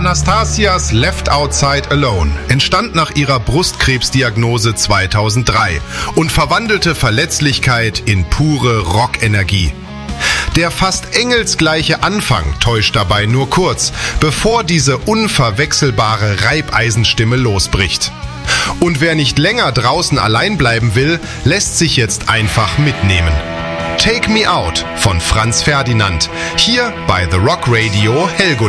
Anastasias Left Outside Alone entstand nach ihrer Brustkrebsdiagnose 2003 und verwandelte Verletzlichkeit in pure Rockenergie. Der fast engelsgleiche Anfang täuscht dabei nur kurz, bevor diese unverwechselbare Reibeisenstimme losbricht. Und wer nicht länger draußen allein bleiben will, lässt sich jetzt einfach mitnehmen. Take Me Out von Franz Ferdinand, hier bei The Rock Radio Helgoland.